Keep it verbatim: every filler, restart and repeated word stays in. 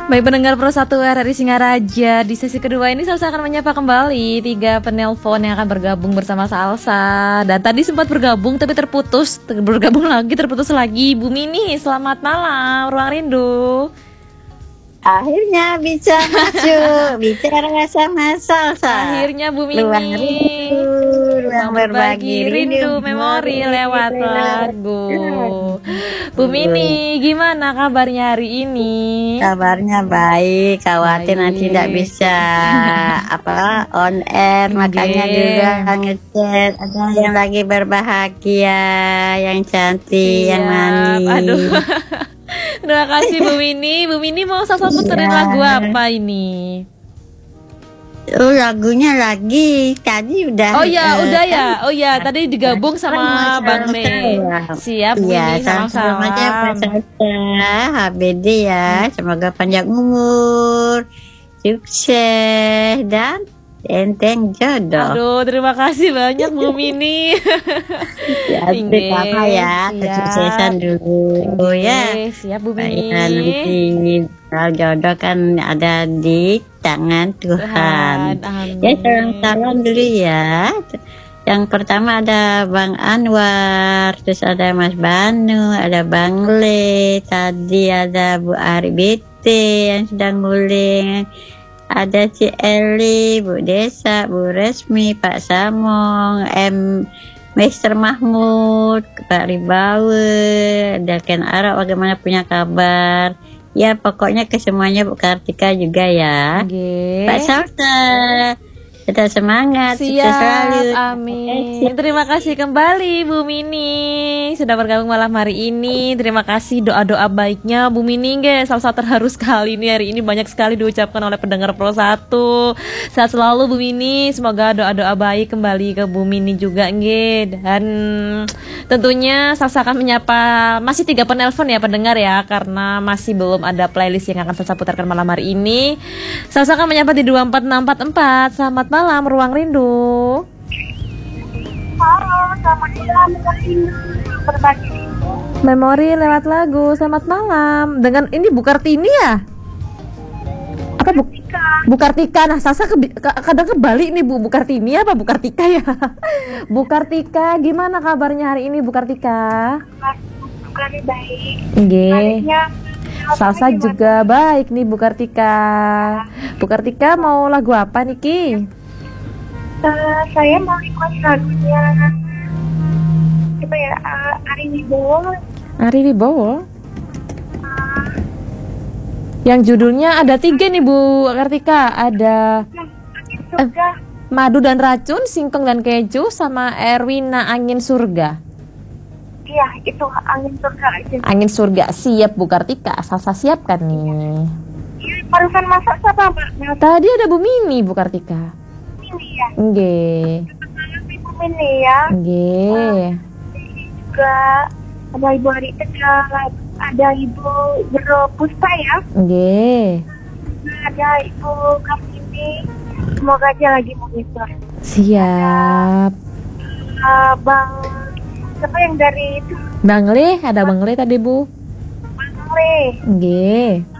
Baik pendengar Pro satu R R I Singaraja, di sesi kedua ini Salsa akan menyapa kembali tiga penelpon yang akan bergabung bersama Salsa. Dan tadi sempat bergabung tapi terputus, ter- bergabung lagi terputus lagi. Bu Mini, selamat malam, Ruang Rindu. Akhirnya bisa masuk bicara sama Salsa. Akhirnya Bu Mini, Ruang rindu, ruang berbagi rindu, memori lewat lagu. Bu Mini, gimana kabarnya hari ini? Kabarnya baik, khawatir Baik. nanti tidak bisa apa on air, makanya Oke. juga ngechat. Ada yang lagi berbahagia, yang cantik, yang Siap. manis. Aduh. Terima kasih Bu Mini. Bu Mini mau Salsa puterin Iya. lagu apa ini? Oh, lagunya lagi tadi udah. Oh ya, eh, udah ya. kan? Oh ya, tadi digabung sama Bang Le. Siap Bu Iya, Mini, salam-salam aja Pak salam-salam. Salsa, H B D ya. Semoga panjang umur, sukses dan enteng jodoh. Aduh, terima kasih banyak Bu Mini. Ya, Inggih, pertama ya, siap. kesuksesan dulu ya. Inggih, siap Bu Mini. Ya, nanti kalau jodoh kan ada di tangan Tuhan. Tuhan, amin. Ya, salam-salam dulu ya. Yang pertama ada Bang Anwar, terus ada Mas Banu, ada Bang Le, tadi ada Bu Ari B T yang sedang nguling, ada Ci Eli, Bu Desa, Bu Resmi, Pak Samong, M Mister Mahmud, Pak Ribawe, ada Ken Ara, bagaimana punya kabar? Ya pokoknya ke semuanya Bu Kartika juga ya. Inggih. Pak Salsa, tetap semangat, sukses Siap, selalu. amin. Terima kasih kembali Bu Mini sudah bergabung malam hari ini. Terima kasih doa-doa baiknya Bu Mini. Nge, Salsa terharu sekali nih hari ini, banyak sekali diucapkan oleh pendengar Pro satu. Sehat selalu Bu Mini. Semoga doa-doa baik kembali ke Bu Mini juga nge. Dan tentunya Salsa akan menyapa masih tiga penelpon ya pendengar ya, karena masih belum ada playlist yang akan Salsa putarkan malam hari ini. Salsa akan menyapa di dua empat enam empat empat. Selamat malam Ruang Rindu. Halo, selamat malam, berbagi rindu. Memori lewat lagu. Selamat malam. Dengan ini Bu Kartini ya? Apa Bu? Bu Kartika. Nah, Salsa ke, ke, kadang kebalik nih Bu. Bu Kartini apa Bu Kartika ya? Bu Kartika, gimana kabarnya hari ini Bu Kartika? Bukan baik. Nggih. Baliknya, Salsa juga baik nih Bu Kartika. Bu Kartika mau lagu apa nih Ki? Uh, saya mau request lagunya coba ya, uh, Ari Wibowo. Ari Wibowo. Uh, Yang judulnya ada tiga nih Bu Kartika. Ada Angin Surga. Madu dan Racun, Singkong dan Keju, sama Erwina Angin Surga. Iya, itu Angin Surga aja. Angin Surga, siap Bu Kartika. Salsa siapkan nih. Iya, barusan masak siapa Mbak? Tadi ada Bu Mini Bu Kartika. Ini ya. Nggih. Ibu Mini ya. Nggih. Juga ada Ibu Ari Tegal, ada Ibu Jero Puspa ya. Nggih. Ada Ibu Kartini. Semoga aja lagi monitor. Siap. Uh, Bang siapa yang dari itu? Bang Le, ada Bang Le tadi Bu. Bang Le. Nggih.